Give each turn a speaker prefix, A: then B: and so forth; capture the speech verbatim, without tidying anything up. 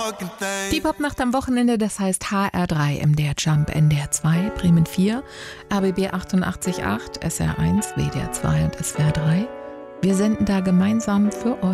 A: Die Popnacht am Wochenende, das heißt H R drei, M D R Jump, N D R zwei, Bremen vier, R B B achtundachtzig Komma acht, S R eins, W D R zwei und S W R drei. Wir senden da gemeinsam für euch.